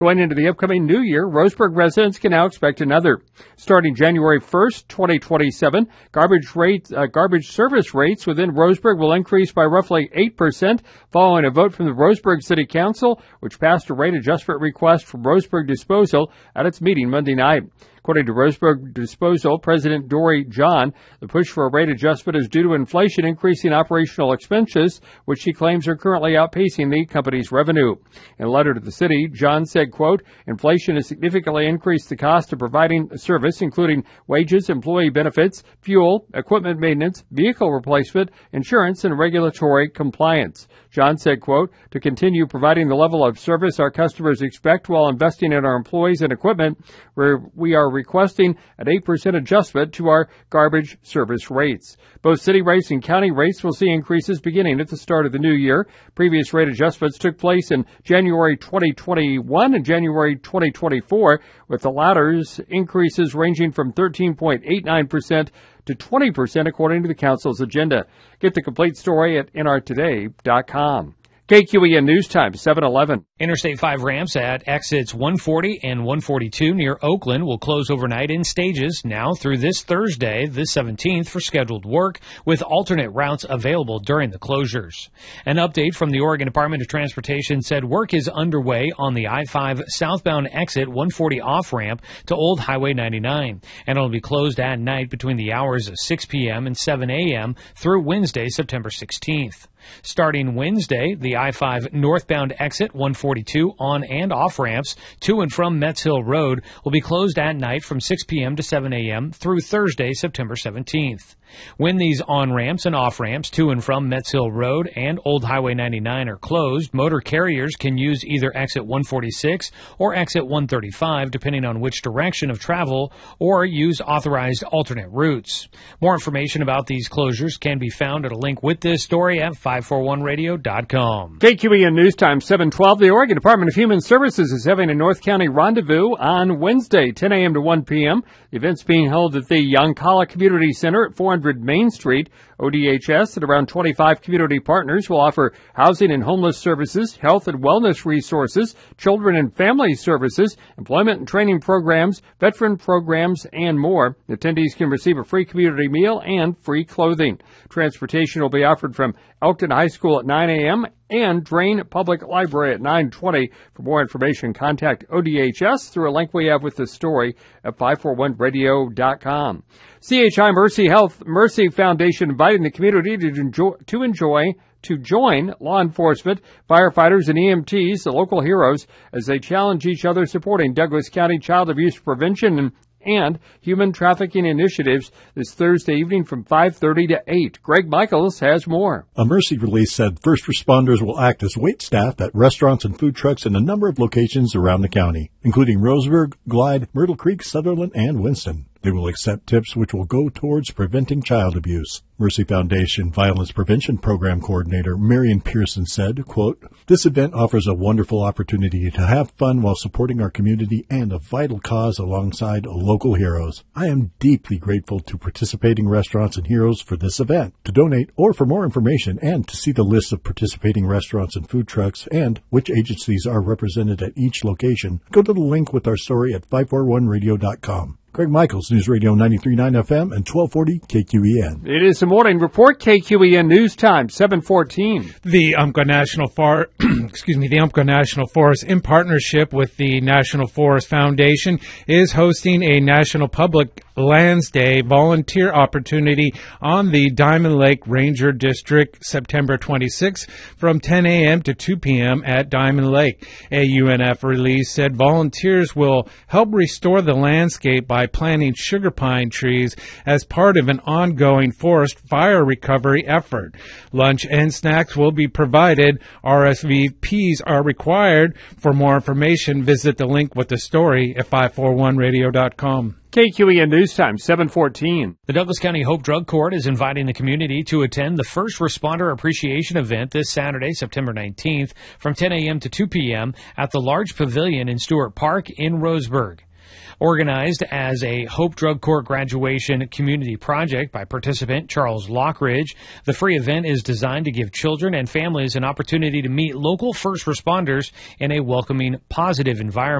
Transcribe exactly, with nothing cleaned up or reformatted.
Going into the upcoming new year, Roseburg residents can now expect another. Starting January first, twenty twenty-seven, garbage rates, uh, garbage service rates within Roseburg will increase by roughly eight percent following a vote from the Roseburg City Council, which passed a rate adjustment request from Roseburg Disposal at its meeting Monday night. According to Roseburg Disposal President Dory John, the push for a rate adjustment is due to inflation increasing operational expenses, which she claims are currently outpacing the company's revenue. In a letter to the city, John said, quote, inflation has significantly increased the cost of providing service, including wages, employee benefits, fuel, equipment maintenance, vehicle replacement, insurance, and regulatory compliance. John said, quote, to continue providing the level of service our customers expect while investing in our employees and equipment, where we are requesting an eight percent adjustment to our garbage service rates. Both city rates and county rates will see increases beginning at the start of the new year. Previous rate adjustments took place in January twenty twenty-one and January twenty twenty-four, with the latter's increases ranging from thirteen point eight nine percent to twenty percent according to the council's agenda. Get the complete story at N R today dot com. K Q E N News Time, seven eleven. Interstate five ramps at exits one forty and one forty-two near Oakland will close overnight in stages now through this Thursday, the seventeenth, for scheduled work, with alternate routes available during the closures. An update from the Oregon Department of Transportation said work is underway on the I five southbound exit one forty off-ramp to Old Highway ninety-nine, and it will be closed at night between the hours of six p.m. and seven a.m. through Wednesday, September sixteenth. Starting Wednesday, the I five northbound exit one forty-two on and off ramps to and from Metz Hill Road will be closed at night from six p.m. to seven a.m. through Thursday, September seventeenth. When these on-ramps and off-ramps to and from Metz Hill Road and Old Highway ninety-nine are closed, motor carriers can use either exit one forty-six or exit one thirty-five, depending on which direction of travel, or use authorized alternate routes. More information about these closures can be found at a link with this story at five forty-one radio dot com. K Q E N News Time, seven twelve. The Oregon Department of Human Services is having a North County rendezvous on Wednesday, ten a.m. to one p.m. The event's being held at the Yoncalla Community Center at four hundred Main Street. O D H S and around twenty-five community partners will offer housing and homeless services, health and wellness resources, children and family services, employment and training programs, veteran programs, and more. Attendees can receive a free community meal and free clothing. Transportation will be offered from Elkton High School at nine a.m. and Drain Public Library at nine twenty. For more information, contact O D H S through a link we have with this story at five forty-one radio dot com. C H I Mercy Health Mercy Foundation inviting the community to enjoy, to enjoy to join law enforcement, firefighters, and E M Ts, the local heroes, as they challenge each other supporting Douglas County child abuse prevention and and human trafficking initiatives this Thursday evening from five thirty to eight. Greg Michaels has more. A Mercy release said first responders will act as wait staff at restaurants and food trucks in a number of locations around the county, including Roseburg, Glide, Myrtle Creek, Sutherland, and Winston. They will accept tips which will go towards preventing child abuse. Mercy Foundation Violence Prevention Program Coordinator Marion Pearson said, quote, this event offers a wonderful opportunity to have fun while supporting our community and a vital cause alongside local heroes. I am deeply grateful to participating restaurants and heroes for this event. To donate or for more information and to see the list of participating restaurants and food trucks and which agencies are represented at each location, go to the link with our story at five forty-one radio dot com. Greg Michaels, News Radio ninety-three point nine F M and twelve forty K Q E N. It is the morning report, K Q E N News Time, seven fourteen. The Umpqua National For- excuse me, the Umpqua National Forest, in partnership with the National Forest Foundation, is hosting a National Public Lands Day volunteer opportunity on the Diamond Lake Ranger District, September twenty-sixth, from ten a.m. to two p.m. at Diamond Lake. A U N F release said volunteers will help restore the landscape by planting sugar pine trees as part of an ongoing forest fire recovery effort. Lunch and snacks will be provided. R S V Ps are required. For more information, visit the link with the story at five forty-one radio dot com. K Q E N News Time, seven fourteen. The Douglas County Hope Drug Court is inviting the community to attend the First Responder Appreciation Event this Saturday, September nineteenth, from ten a.m. to two p.m. at the large pavilion in Stewart Park in Roseburg. Organized as a Hope Drug Court graduation community project by participant Charles Lockridge, the free event is designed to give children and families an opportunity to meet local first responders in a welcoming, positive environment.